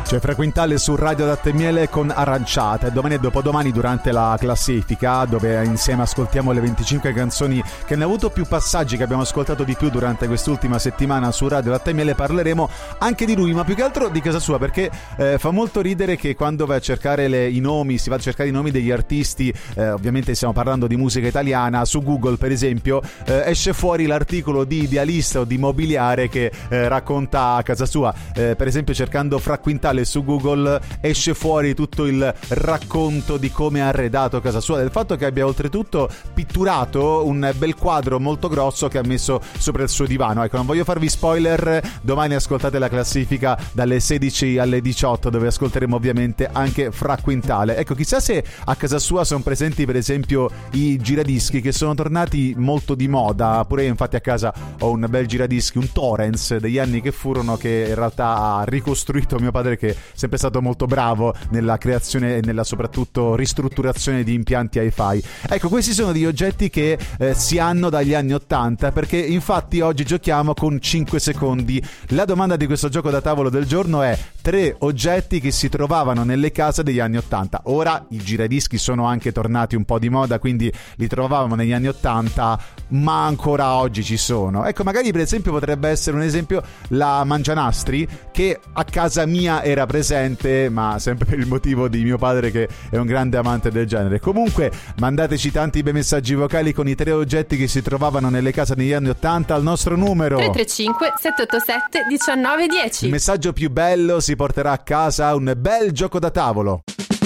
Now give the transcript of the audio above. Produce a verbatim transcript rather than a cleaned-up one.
C'è Frequintale su Radio Latte e Miele con Aranciata, e domani e dopodomani durante la classifica, dove insieme ascoltiamo le venticinque canzoni che hanno avuto più passaggi, che abbiamo ascoltato di più durante quest'ultima settimana su Radio Latte e Miele, parleremo anche di lui, ma più che altro di casa sua, perché eh, fa molto ridere che quando vai a cercare le, i nomi, si va a cercare i nomi degli artisti, eh, ovviamente stiamo parlando di musica italiana, su Google per esempio, eh, esce fuori l'articolo di Idealista o di Mobiliare che eh, racconta a casa sua, eh, per esempio cercando Fra Quintale su Google esce fuori tutto il racconto di come ha arredato casa sua, del fatto che abbia oltretutto pitturato un bel quadro molto grosso che ha messo sopra il suo divano. Ecco, non voglio farvi spoiler, domani ascoltate la classifica dalle sedici alle diciotto, dove ascolteremo ovviamente anche Fra Quintale. Ecco, chissà se a casa sua sono presenti per esempio i giradischi, che sono tornati molto di moda. Pure io infatti a casa ho un bel giradischi, un Torrens degli anni che furono, che in realtà ha ricostruito mio padre, che è sempre stato molto bravo nella creazione e nella soprattutto ristrutturazione di impianti hi-fi. Ecco, questi sono degli oggetti che eh, si hanno dagli anni ottanta, perché infatti oggi giochiamo con cinque secondi. La domanda di questo gioco da tavolo del giorno è: tre oggetti che si trovavano nelle case degli anni ottanta. Ora i giradischi sono anche tornati un po' di moda, quindi li trovavamo negli anni ottanta, ma ancora oggi ci sono. Ecco, magari per esempio potrebbe essere un esempio la mangianastri, che a casa mia era presente, ma sempre per il motivo di mio padre che è un grande amante del genere. Comunque mandateci tanti bei messaggi vocali con i tre oggetti che si trovavano nelle case negli anni ottanta al nostro numero tre tre cinque sette otto sette uno nove uno zero. Il messaggio più bello si porterà a casa un bel gioco da tavolo.